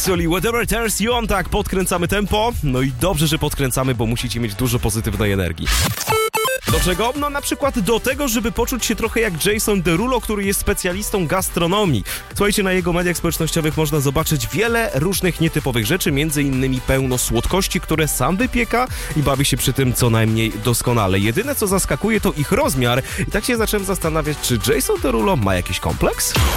Axel, Whatever Tears You On, tak, podkręcamy tempo. No i dobrze, że podkręcamy, bo musicie mieć dużo pozytywnej energii. Do czego? No na przykład do tego, żeby poczuć się trochę jak Jason Derulo, który jest specjalistą gastronomii. Słuchajcie, na jego mediach społecznościowych można zobaczyć wiele różnych nietypowych rzeczy, między innymi pełno słodkości, które sam wypieka i bawi się przy tym co najmniej doskonale. Jedyne co zaskakuje to ich rozmiar i tak się zacząłem zastanawiać, czy Jason Derulo ma jakiś kompleks?